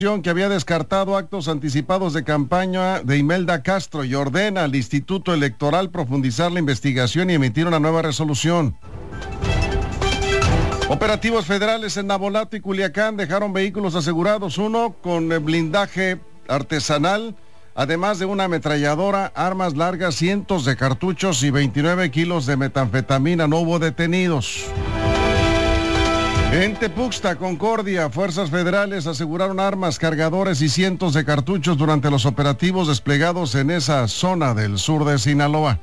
que había descartado actos anticipados de campaña de Imelda Castro y ordena al Instituto Electoral profundizar la investigación y emitir una nueva resolución. Operativos federales en Navolato y Culiacán dejaron vehículos asegurados, uno con blindaje artesanal, además de una ametralladora, armas largas, cientos de cartuchos y 29 kilos de metanfetamina. No hubo detenidos. En Tepuxta, Concordia, fuerzas federales aseguraron armas, cargadores y cientos de cartuchos durante los operativos desplegados en esa zona del sur de Sinaloa.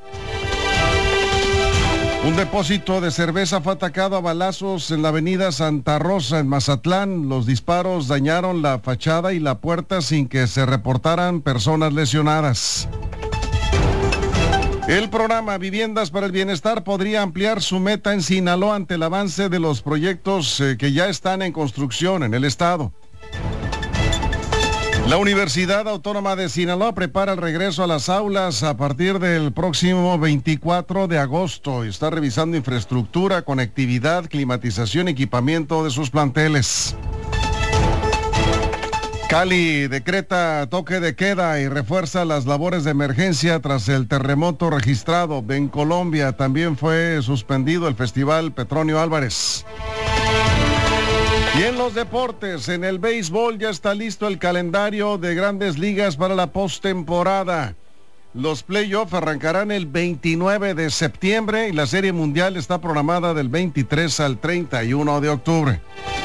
Un depósito de cerveza fue atacado a balazos en la avenida Santa Rosa, en Mazatlán. Los disparos dañaron la fachada y la puerta sin que se reportaran personas lesionadas. El programa Viviendas para el Bienestar podría ampliar su meta en Sinaloa ante el avance de los proyectos que ya están en construcción en el estado. La Universidad Autónoma de Sinaloa prepara el regreso a las aulas a partir del próximo 24 de agosto. Está revisando infraestructura, conectividad, climatización y equipamiento de sus planteles. Cali decreta toque de queda y refuerza las labores de emergencia tras el terremoto registrado en Colombia. También fue suspendido el Festival Petronio Álvarez. Y en los deportes, en el béisbol ya está listo el calendario de Grandes Ligas para la postemporada. Los playoffs arrancarán el 29 de septiembre y la Serie Mundial está programada del 23 al 31 de octubre.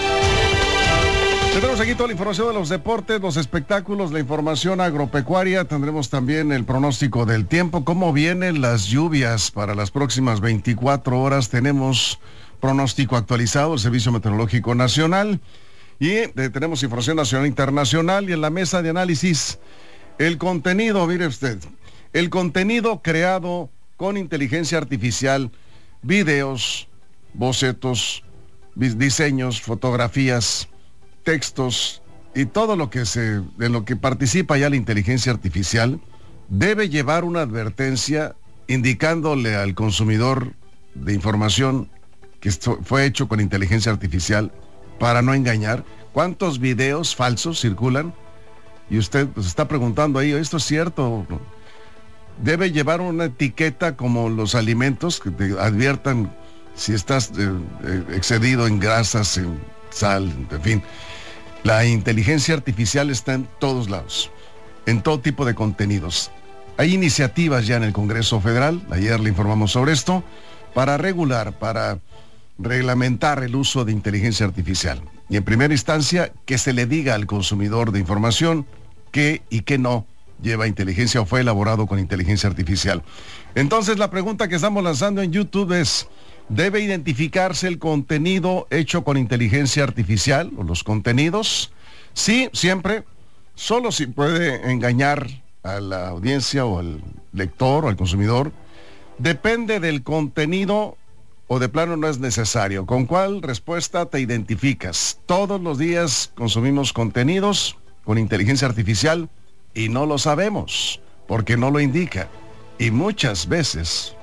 Tendremos aquí toda la información de los deportes, los espectáculos, la información agropecuaria. Tendremos también el pronóstico del tiempo, cómo vienen las lluvias para las próximas 24 horas. Tenemos pronóstico actualizado del Servicio Meteorológico Nacional y tenemos información nacional e internacional. Y en la mesa de análisis, el contenido, mire usted, el contenido creado con inteligencia artificial, videos, bocetos, diseños, fotografías, textos y todo lo que de lo que participa ya la inteligencia artificial, debe llevar una advertencia indicándole al consumidor de información que esto fue hecho con inteligencia artificial para no engañar. ¿Cuántos videos falsos circulan? Y usted pues está preguntando ahí, ¿esto es cierto? Debe llevar una etiqueta como los alimentos que te adviertan si estás excedido en grasas, en sal, en fin. La inteligencia artificial está en todos lados, en todo tipo de contenidos. Hay iniciativas ya en el Congreso Federal, ayer le informamos sobre esto, para regular, para reglamentar el uso de inteligencia artificial. Y en primera instancia, que se le diga al consumidor de información qué y qué no lleva inteligencia o fue elaborado con inteligencia artificial. Entonces la pregunta que estamos lanzando en YouTube es: ¿debe identificarse el contenido hecho con inteligencia artificial o los contenidos? Sí, siempre, solo si puede engañar a la audiencia o al lector o al consumidor. Depende del contenido o de plano no es necesario. ¿Con cuál respuesta te identificas? Todos los días consumimos contenidos con inteligencia artificial y no lo sabemos porque no lo indica. Y muchas veces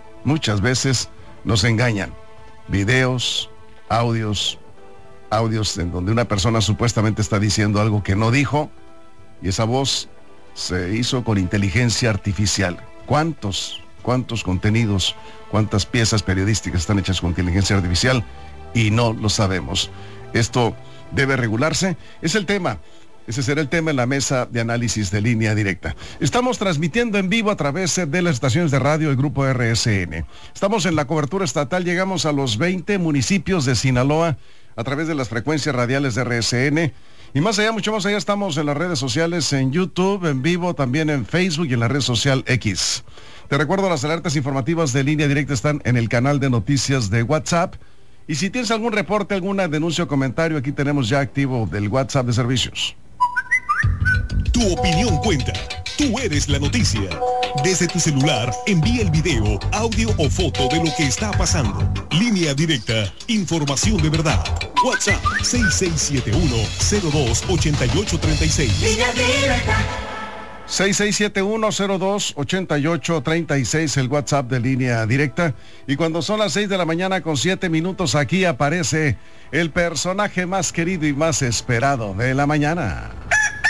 nos engañan. Videos, audios en donde una persona supuestamente está diciendo algo que no dijo y esa voz se hizo con inteligencia artificial. ¿Cuántos contenidos, cuántas piezas periodísticas están hechas con inteligencia artificial y no lo sabemos? Esto debe regularse. Es el tema. Ese será el tema en la mesa de análisis de Línea Directa. Estamos transmitiendo en vivo a través de las estaciones de radio del Grupo RSN. Estamos en la cobertura estatal, llegamos a los 20 municipios de Sinaloa a través de las frecuencias radiales de RSN. Y más allá, mucho más allá, estamos en las redes sociales, en YouTube, en vivo, también en Facebook y en la red social X. Te recuerdo, las alertas informativas de Línea Directa están en el canal de noticias de WhatsApp. Y si tienes algún reporte, alguna denuncia o comentario, aquí tenemos ya activo del WhatsApp de servicios. Tu opinión cuenta. Tú eres la noticia. Desde tu celular, envía el video, audio o foto de lo que está pasando. Línea Directa. Información de verdad. WhatsApp 6671-028836. Línea Directa. 6671-028836, el WhatsApp de Línea Directa. Y cuando son las 6 de la mañana con 7 minutos, aquí aparece el personaje más querido y más esperado de la mañana.